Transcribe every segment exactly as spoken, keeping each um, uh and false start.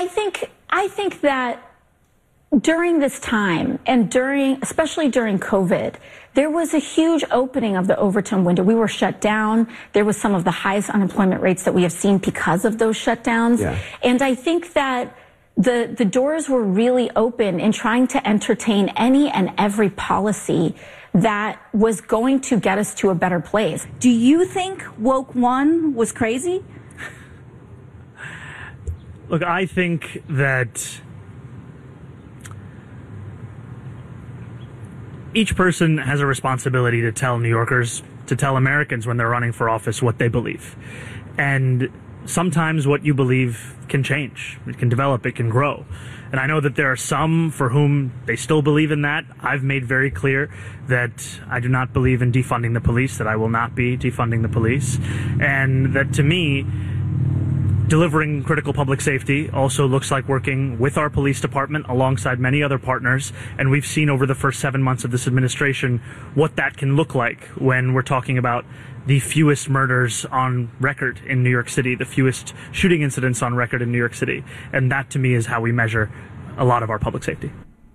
I think I think that during this time and during, especially during COVID, there was a huge opening of the Overton window. We were shut down. There was some of the highest unemployment rates that we have seen because of those shutdowns. Yeah. And I think that the the doors were really open in trying to entertain any and every policy that was going to get us to a better place. Do you think Woke One was crazy? Look, I think that each person has a responsibility to tell New Yorkers, to tell Americans when they're running for office what they believe. And sometimes what you believe can change. It can develop. It can grow. And I know that there are some for whom they still believe in that. I've made very clear that I do not believe in defunding the police, that I will not be defunding the police. And that to me, delivering critical public safety also looks like working with our police department alongside many other partners. And we've seen over the first seven months of this administration what that can look like when we're talking about the fewest murders on record in New York City, the fewest shooting incidents on record in New York City. And that, to me, is how we measure a lot of our public safety.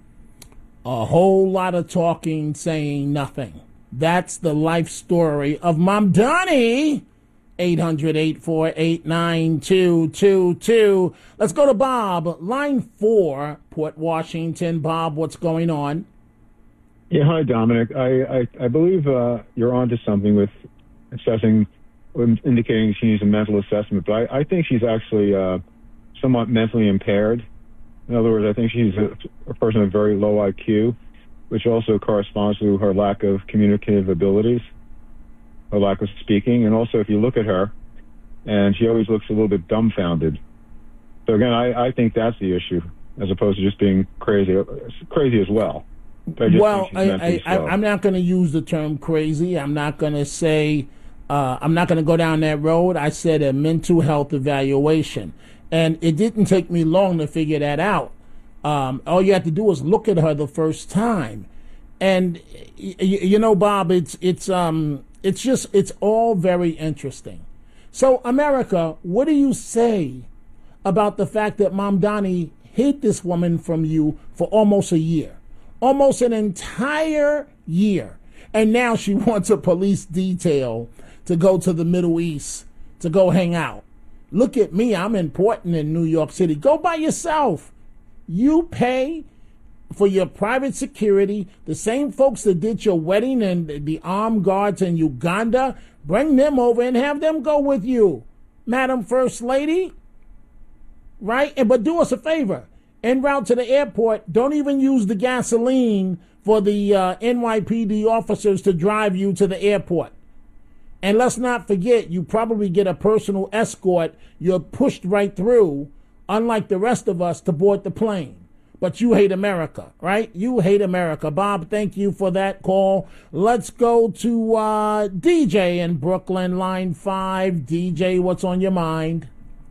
A whole lot of talking, saying nothing. That's the life story of Mamdani. eight hundred, eight four eight, nine two two two. Let's go to Bob, line four, Port Washington. Bob, what's going on? Yeah, hi, Dominic. I, I, I believe uh, you're onto something with assessing, indicating she needs a mental assessment, but I, I think she's actually uh, somewhat mentally impaired. In other words, I think she's a, a person of very low I Q, which also corresponds to her lack of communicative abilities, her lack of speaking. And also, if you look at her, and she always looks a little bit dumbfounded. So again, I, I think that's the issue, as opposed to just being crazy, crazy as well. But I just well, think she's I, I, I'm not going to use the term crazy. I'm not going to say, uh, I'm not going to go down that road. I said a mental health evaluation. And it didn't take me long to figure that out. Um, all you have to do is look at her the first time. And, y- you know, Bob, it's, it's, um, it's just, it's all very interesting. So, America, what do you say about the fact that Mamdani hid this woman from you for almost a year? Almost an entire year. And now she wants a police detail to go to the Middle East, to go hang out. Look at me. I'm important in New York City. Go by yourself. You pay for your private security. The same folks that did your wedding and the armed guards in Uganda, bring them over and have them go with you, Madam First Lady. Right? And but do us a favor. En route to the airport, don't even use the gasoline for the uh, N Y P D officers to drive you to the airport. And let's not forget, you probably get a personal escort. You're pushed right through, unlike the rest of us, to board the plane. But you hate America, right? You hate America. Bob, thank you for that call. Let's go to uh, D J in Brooklyn, line five. D J, what's on your mind?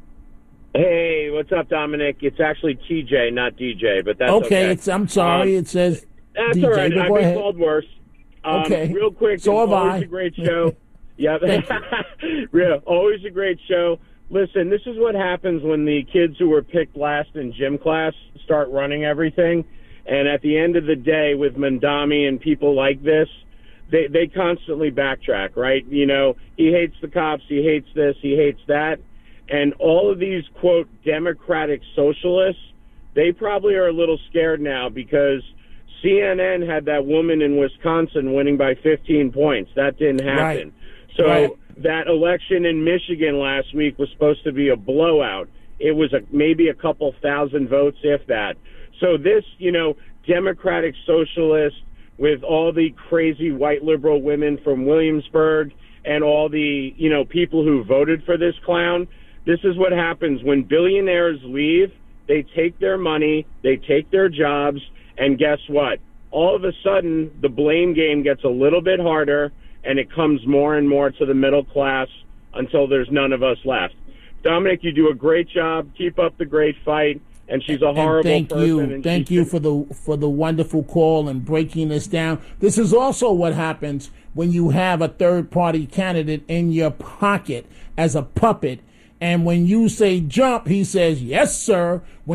Hey, what's up, Dominic? It's actually T J, not D J, but that's okay. Okay, it's, I'm sorry. Um, it says that's D J. All right. I've been called worse. Um, okay. Real quick, so have always I. a great show. Yeah, real, always a great show. Listen, this is what happens when the kids who were picked last in gym class start running everything. And at the end of the day, with Mamdani and people like this, they, they constantly backtrack, right? You know, he hates the cops, he hates this, he hates that. And all of these, quote, democratic socialists, they probably are a little scared now because C N N had that woman in Wisconsin winning by fifteen points. That didn't happen. Right. So right. that election in Michigan last week was supposed to be a blowout. It was a, maybe a couple thousand votes, if that. So this, you know, democratic socialist with all the crazy white liberal women from Williamsburg and all the, you know, people who voted for this clown, this is what happens when billionaires leave. They take their money, they take their jobs, and guess what? All of a sudden, the blame game gets a little bit harder, and it comes more and more to the middle class until there's none of us left. Dominic, you do a great job. Keep up the great fight. And she's a horrible and thank person. You. And thank you for the for the wonderful call and breaking this down. This is also what happens when you have a third-party candidate in your pocket as a puppet, And when you say jump, he says, yes, sir. When